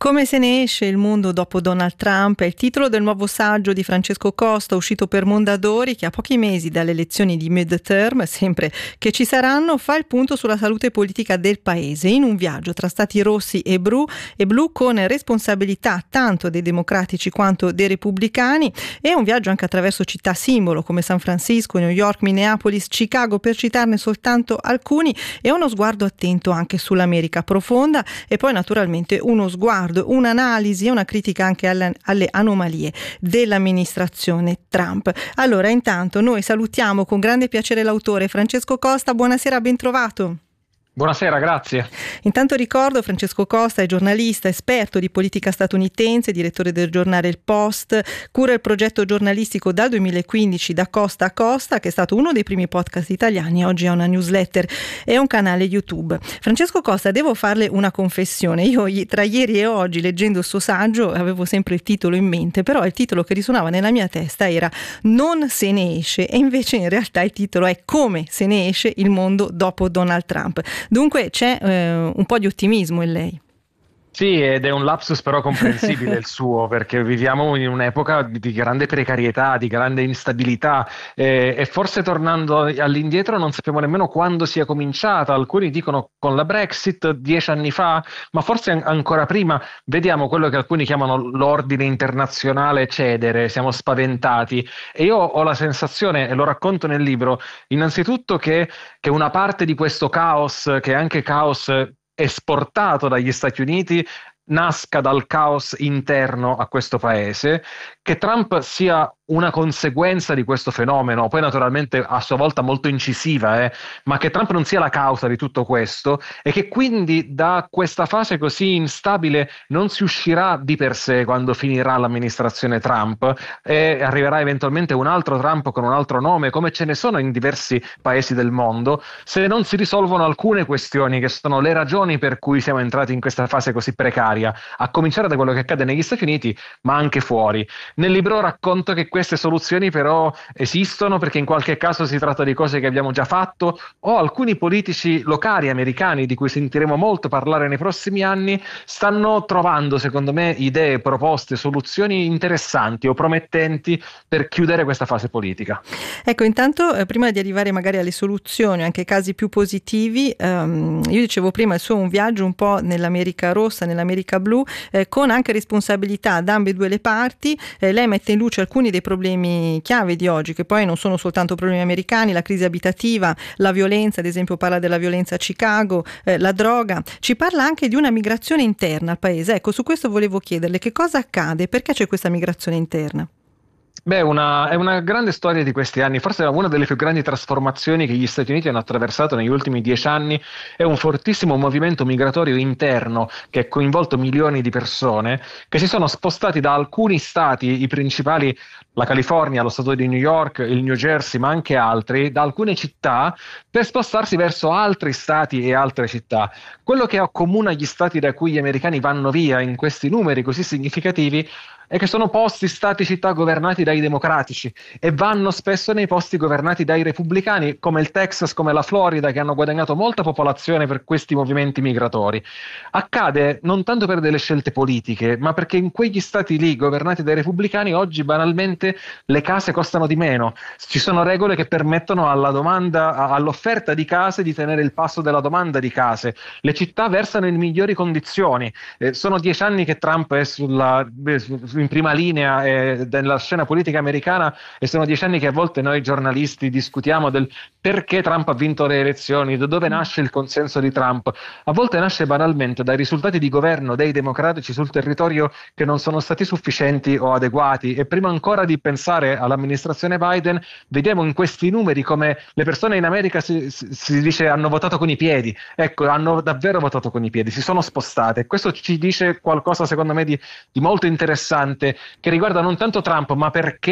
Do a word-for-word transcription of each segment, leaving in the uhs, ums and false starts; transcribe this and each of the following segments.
Come se ne esce il mondo dopo Donald Trump è il titolo del nuovo saggio di Francesco Costa uscito per Mondadori, che a pochi mesi dalle elezioni di midterm, sempre che ci saranno, fa il punto sulla salute politica del paese in un viaggio tra stati rossi e blu, e blu con responsabilità tanto dei democratici quanto dei repubblicani, e un viaggio anche attraverso città simbolo come San Francisco, New York, Minneapolis, Chicago, per citarne soltanto alcuni, e uno sguardo attento anche sull'America profonda, e poi naturalmente uno sguardo, un'analisi e una critica anche alle, alle anomalie dell'amministrazione Trump. Allora, intanto noi salutiamo con grande piacere l'autore Francesco Costa. Buonasera, ben trovato. Buonasera, grazie. Intanto ricordo, Francesco Costa è giornalista, esperto di politica statunitense, direttore del giornale Il Post, cura il progetto giornalistico dal duemilaquindici Da Costa a Costa, che è stato uno dei primi podcast italiani, oggi ha una newsletter e un canale YouTube. Francesco Costa, devo farle una confessione, io tra ieri e oggi leggendo il suo saggio avevo sempre il titolo in mente, però il titolo che risuonava nella mia testa era Non se ne esce, e invece in realtà il titolo è Come se ne esce il mondo dopo Donald Trump. Dunque c'è eh, un po' di ottimismo in lei. Sì, ed è un lapsus però comprensibile il suo, perché viviamo in un'epoca di grande precarietà, di grande instabilità, eh, e forse tornando all'indietro non sappiamo nemmeno quando sia cominciata. Alcuni dicono con la Brexit dieci anni fa, ma forse an- ancora prima. Vediamo quello che alcuni chiamano l'ordine internazionale cedere, siamo spaventati, e io ho la sensazione, e lo racconto nel libro, innanzitutto che, che una parte di questo caos, che è anche caos esportato dagli Stati Uniti, nasca dal caos interno a questo paese, che Trump sia una conseguenza di questo fenomeno, poi naturalmente a sua volta molto incisiva, eh, ma che Trump non sia la causa di tutto questo, e che quindi da questa fase così instabile non si uscirà di per sé quando finirà l'amministrazione Trump e arriverà eventualmente un altro Trump con un altro nome, come ce ne sono in diversi paesi del mondo, se non si risolvono alcune questioni che sono le ragioni per cui siamo entrati in questa fase così precaria, a cominciare da quello che accade negli Stati Uniti, ma anche fuori. Nel libro racconto che queste soluzioni però esistono, perché in qualche caso si tratta di cose che abbiamo già fatto, o alcuni politici locali americani, di cui sentiremo molto parlare nei prossimi anni, stanno trovando, secondo me, idee, proposte, soluzioni interessanti o promettenti per chiudere questa fase politica. Ecco, intanto eh, prima di arrivare magari alle soluzioni, anche ai casi più positivi, ehm, io dicevo prima il suo un viaggio un po' nell'America rossa, nell'America blu, eh, con anche responsabilità da ambedue le parti. Eh, lei mette in luce alcuni dei problemi chiave di oggi, che poi non sono soltanto problemi americani, la crisi abitativa, la violenza, ad esempio parla della violenza a Chicago, eh, la droga, ci parla anche di una migrazione interna al paese. Ecco, su questo volevo chiederle che cosa accade, perché c'è questa migrazione interna? Beh, una, è una grande storia di questi anni, forse una delle più grandi trasformazioni che gli Stati Uniti hanno attraversato negli ultimi dieci anni è un fortissimo movimento migratorio interno che ha coinvolto milioni di persone che si sono spostati da alcuni stati, i principali, la California, lo stato di New York, il New Jersey, ma anche altri, da alcune città per spostarsi verso altri stati e altre città. Quello che accomuna gli stati da cui gli americani vanno via in questi numeri così significativi è che sono posti, stati, città governati dai democratici e vanno spesso nei posti governati dai repubblicani, come il Texas, come la Florida, che hanno guadagnato molta popolazione per questi movimenti migratori. Accade non tanto per delle scelte politiche, ma perché in quegli stati lì, governati dai repubblicani, oggi banalmente le case costano di meno. Ci sono regole che permettono alla domanda, all'offerta di case di tenere il passo della domanda di case. Le città versano in migliori condizioni. Eh, sono dieci anni che Trump è sulla... in prima linea eh, della scena politica americana, e sono dieci anni che a volte noi giornalisti discutiamo del perché Trump ha vinto le elezioni, da dove nasce il consenso di Trump. A volte nasce banalmente dai risultati di governo dei democratici sul territorio che non sono stati sufficienti o adeguati, e prima ancora di pensare all'amministrazione Biden vediamo in questi numeri come le persone in America si, si, si dice hanno votato con i piedi. Ecco, hanno davvero votato con i piedi, si sono spostate. Questo ci dice qualcosa secondo me di, di molto interessante, che riguarda non tanto Trump, ma perché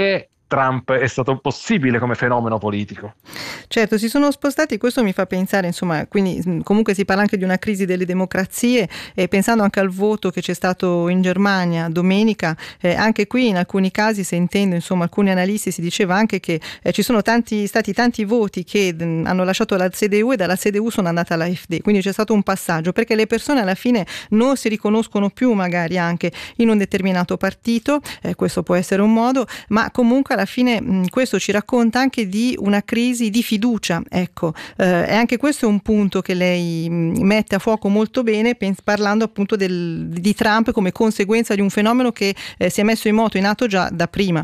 Trump è stato possibile come fenomeno politico. Certo, si sono spostati, questo mi fa pensare, insomma, quindi comunque si parla anche di una crisi delle democrazie, e pensando anche al voto che c'è stato in Germania domenica, eh, anche qui in alcuni casi, sentendo insomma alcuni analisti, si diceva anche che eh, ci sono tanti stati tanti voti che mh, hanno lasciato la C D U e dalla C D U sono andata alla AfD, quindi c'è stato un passaggio, perché le persone alla fine non si riconoscono più magari anche in un determinato partito, eh, questo può essere un modo, ma comunque alla fine mh, questo ci racconta anche di una crisi di fiducia, ecco, eh, e anche questo è un punto che lei mh, mette a fuoco molto bene, pens- parlando appunto del, di Trump come conseguenza di un fenomeno che eh, si è messo in moto, in atto già da prima.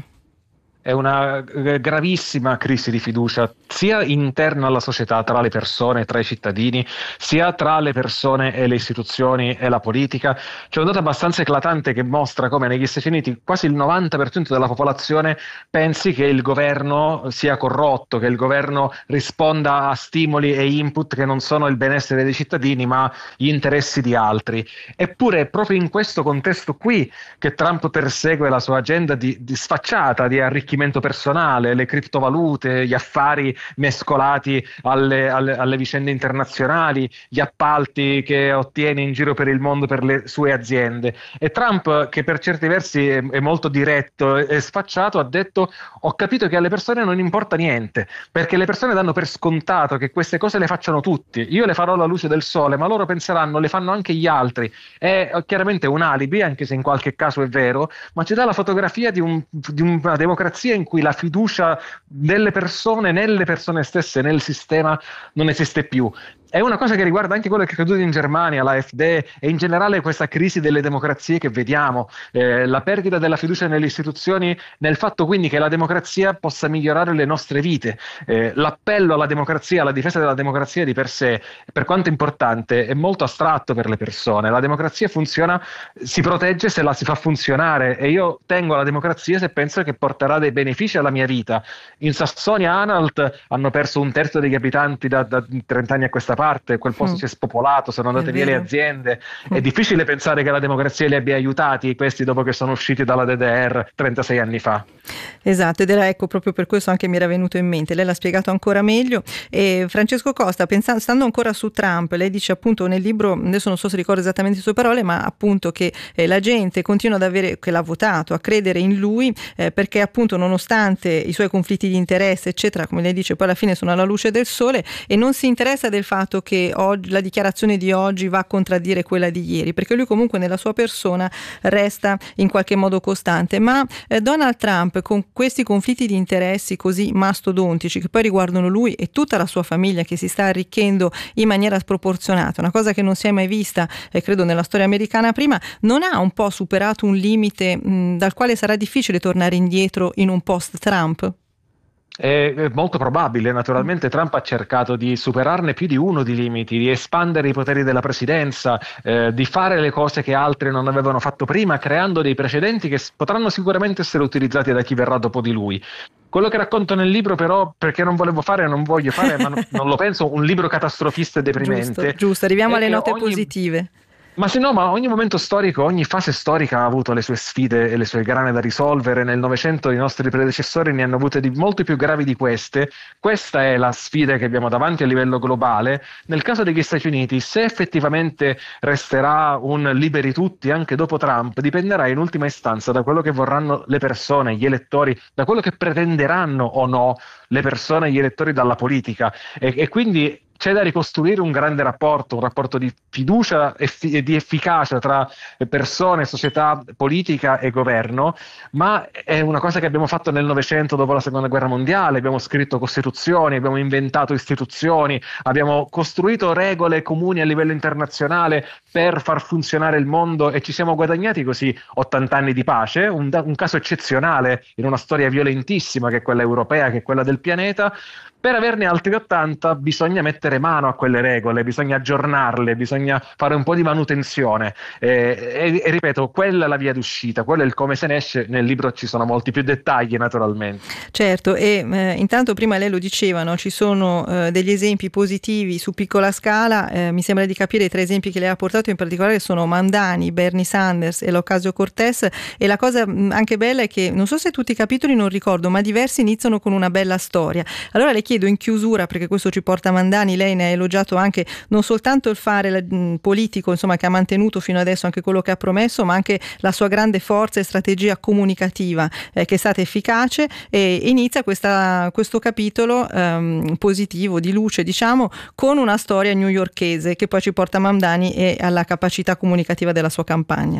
È una gravissima crisi di fiducia, sia interna alla società, tra le persone, tra i cittadini, sia tra le persone e le istituzioni e la politica. C'è un dato abbastanza eclatante che mostra come negli Stati Uniti quasi il novanta per cento della popolazione pensi che il governo sia corrotto, che il governo risponda a stimoli e input che non sono il benessere dei cittadini, ma gli interessi di altri. Eppure è proprio in questo contesto qui che Trump persegue la sua agenda di, di sfacciata, di arricchimento personale, le criptovalute, gli affari mescolati alle, alle, alle vicende internazionali, gli appalti che ottiene in giro per il mondo per le sue aziende. E Trump, che per certi versi è, è molto diretto e sfacciato, ha detto: ho capito che alle persone non importa niente, perché le persone danno per scontato che queste cose le facciano tutti, io le farò alla luce del sole, ma loro penseranno le fanno anche gli altri. È chiaramente un alibi, anche se in qualche caso è vero, ma ci dà la fotografia di, un, di una democrazia in cui la fiducia delle persone nelle persone stesse, nel sistema, non esiste più. È una cosa che riguarda anche quello che è accaduto in Germania, la AfD, e in generale questa crisi delle democrazie che vediamo, eh, la perdita della fiducia nelle istituzioni, nel fatto quindi che la democrazia possa migliorare le nostre vite. Eh, l'appello alla democrazia, alla difesa della democrazia di per sé, per quanto importante, è molto astratto per le persone. La democrazia funziona, si protegge se la si fa funzionare, e io tengo alla democrazia se penso che porterà dei benefici alla mia vita. In Sassonia-Anhalt hanno perso un terzo degli abitanti da, da trenta anni a questa parte, quel posto mm. si è spopolato, sono andate via le aziende. Mm. È difficile pensare che la democrazia li abbia aiutati, questi dopo che sono usciti dalla D D R trentasei anni fa. Esatto, ed era, ecco, proprio per questo anche mi era venuto in mente, lei l'ha spiegato ancora meglio. E Francesco Costa, pensando, stando ancora su Trump, lei dice appunto nel libro, adesso non so se ricordo esattamente le sue parole, ma appunto che eh, la gente continua ad avere, che l'ha votato, a credere in lui, eh, perché appunto nonostante i suoi conflitti di interesse eccetera, come lei dice, poi alla fine sono alla luce del sole, e non si interessa del fatto che oggi, la dichiarazione di oggi va a contraddire quella di ieri, perché lui comunque nella sua persona resta in qualche modo costante. Ma eh, Donald Trump, con questi conflitti di interessi così mastodontici che poi riguardano lui e tutta la sua famiglia, che si sta arricchendo in maniera sproporzionata, una cosa che non si è mai vista eh, credo nella storia americana prima, non ha un po' superato un limite mh, dal quale sarà difficile tornare indietro in un post Trump? È molto probabile, naturalmente Trump ha cercato di superarne più di uno di limiti, di espandere i poteri della presidenza, eh, di fare le cose che altri non avevano fatto prima, creando dei precedenti che potranno sicuramente essere utilizzati da chi verrà dopo di lui. Quello che racconto nel libro, però, perché non volevo fare e non voglio fare, ma non lo penso, un libro catastrofista e deprimente. Giusto, giusto. Arriviamo alle note ogni... positive. Ma se no, ma ogni momento storico, ogni fase storica ha avuto le sue sfide e le sue grane da risolvere. Nel Novecento i nostri predecessori ne hanno avute di molto più gravi di queste. Questa è la sfida che abbiamo davanti a livello globale. Nel caso degli Stati Uniti, se effettivamente resterà un liberi tutti anche dopo Trump, dipenderà in ultima istanza da quello che vorranno le persone, gli elettori, da quello che pretenderanno o no le persone e gli elettori dalla politica. E, e quindi c'è da ricostruire un grande rapporto, un rapporto di fiducia e di efficacia tra persone, società, politica e governo, ma è una cosa che abbiamo fatto nel Novecento dopo la Seconda Guerra Mondiale. Abbiamo scritto costituzioni, abbiamo inventato istituzioni, abbiamo costruito regole comuni a livello internazionale per far funzionare il mondo, e ci siamo guadagnati così ottanta anni di pace, un, un caso eccezionale in una storia violentissima che è quella europea, che è quella del pianeta. Per averne altri ottanta bisogna mettere mettere mano a quelle regole, bisogna aggiornarle, bisogna fare un po' di manutenzione eh, e, e ripeto, quella è la via d'uscita, quello è il come se ne esce. Nel libro ci sono molti più dettagli naturalmente. Certo, e eh, intanto prima lei lo diceva, no? Ci sono eh, degli esempi positivi su piccola scala, eh, mi sembra di capire i tre esempi che lei ha portato in particolare sono Mamdani, Bernie Sanders e l'Ocasio-Cortez, e la cosa mh, anche bella è che non so se tutti i capitoli, non ricordo, ma diversi iniziano con una bella storia. Allora le chiedo in chiusura, perché questo ci porta a Mamdani, lei ne ha elogiato anche non soltanto il fare mh, politico, insomma, che ha mantenuto fino adesso anche quello che ha promesso, ma anche la sua grande forza e strategia comunicativa eh, che è stata efficace, e inizia questa, questo capitolo ehm, positivo, di luce diciamo, con una storia newyorkese che poi ci porta a Mamdani e alla capacità comunicativa della sua campagna.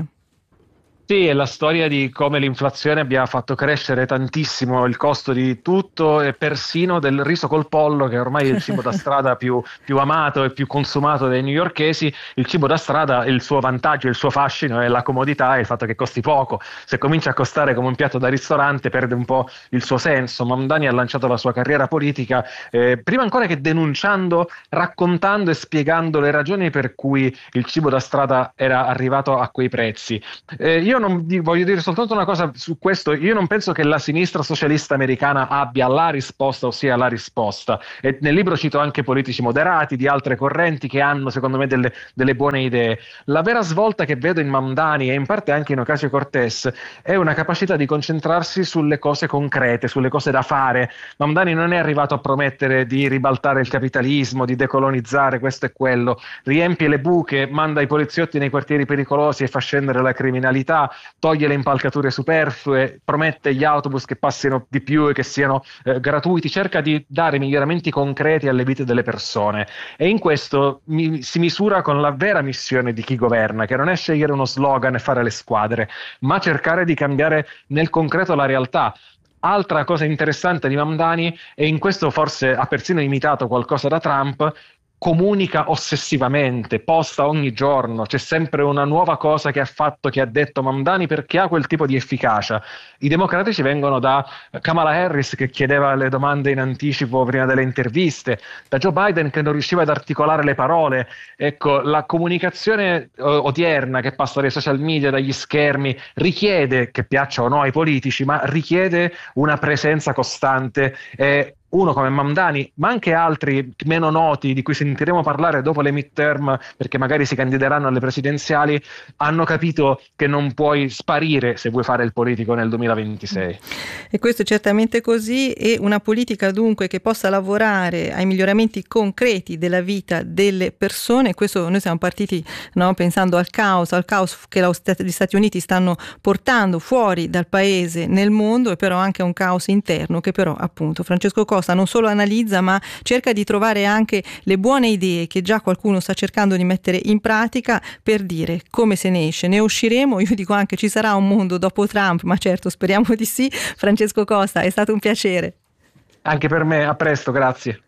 Sì, è la storia di come l'inflazione abbia fatto crescere tantissimo il costo di tutto e persino del riso col pollo, che ormai è il cibo da strada più, più amato e più consumato dai newyorkesi. Il cibo da strada, il suo vantaggio, il suo fascino è la comodità e il fatto che costi poco. Se comincia a costare come un piatto da ristorante perde un po' il suo senso. Mamdani ha lanciato la sua carriera politica eh, prima ancora che denunciando, raccontando e spiegando le ragioni per cui il cibo da strada era arrivato a quei prezzi. Eh, io non voglio dire soltanto una cosa su questo: io non penso che la sinistra socialista americana abbia la risposta, ossia la risposta. E nel libro cito anche politici moderati di altre correnti che hanno, secondo me, delle, delle buone idee. La vera svolta che vedo in Mamdani e in parte anche in Ocasio-Cortez è una capacità di concentrarsi sulle cose concrete, sulle cose da fare. Mamdani non è arrivato a promettere di ribaltare il capitalismo, di decolonizzare questo e quello. Riempie le buche, manda i poliziotti nei quartieri pericolosi e fa scendere la criminalità, toglie le impalcature superflue, promette gli autobus che passino di più e che siano eh, gratuiti, cerca di dare miglioramenti concreti alle vite delle persone, e in questo mi, si misura con la vera missione di chi governa, che non è scegliere uno slogan e fare le squadre, ma cercare di cambiare nel concreto la realtà. Altra cosa interessante di Mamdani, e in questo forse ha persino imitato qualcosa da Trump, comunica ossessivamente, posta ogni giorno, c'è sempre una nuova cosa che ha fatto, che ha detto Mamdani, perché ha quel tipo di efficacia. I democratici vengono da Kamala Harris, che chiedeva le domande in anticipo prima delle interviste, da Joe Biden, che non riusciva ad articolare le parole. Ecco, la comunicazione odierna, che passa dai social media, dagli schermi, richiede, che piaccia o no ai politici, ma richiede una presenza costante. E uno come Mamdani, ma anche altri meno noti di cui sentiremo parlare dopo le midterm, perché magari si candideranno alle presidenziali, hanno capito che non puoi sparire se vuoi fare il politico nel duemilaventisei. E questo è certamente così, e una politica dunque che possa lavorare ai miglioramenti concreti della vita delle persone. Questo noi siamo partiti, no, pensando al caos, al caos che gli Stati Uniti stanno portando fuori dal paese nel mondo, e però anche a un caos interno che però appunto Francesco Costa non solo analizza, ma cerca di trovare anche le buone idee che già qualcuno sta cercando di mettere in pratica, per dire come se ne esce. Ne usciremo, io dico anche ci sarà un mondo dopo Trump, ma certo speriamo di sì. Francesco Costa, è stato un piacere. Anche per me, a presto, grazie.